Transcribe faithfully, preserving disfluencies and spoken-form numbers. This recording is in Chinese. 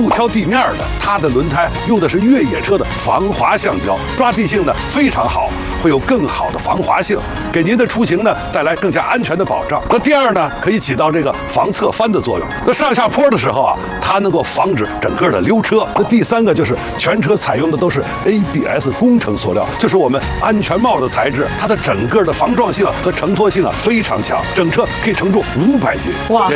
不挑地面的，它的轮胎用的是越野车的防滑橡胶，抓地性呢非常好，会有更好的防滑性，给您的出行呢带来更加安全的保障。那第二呢，可以起到这个防侧翻的作用。那上下坡的时候啊，它能够防止整个的溜车。那第三个就是全车采用的都是 A B S 工程塑料，就是我们安全帽的材质，它的整个的防撞性和承托性啊非常强，整车可以承重五百斤。哇！